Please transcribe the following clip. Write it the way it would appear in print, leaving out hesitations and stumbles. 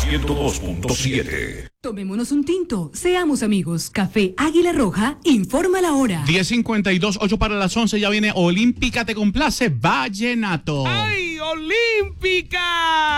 102.7. Tomémonos un tinto, seamos amigos. Café Águila Roja, informa la hora. 10:52, 8 para las 11, ya viene Olímpica, te complace, Vallenato. ¡Ay, Olímpica!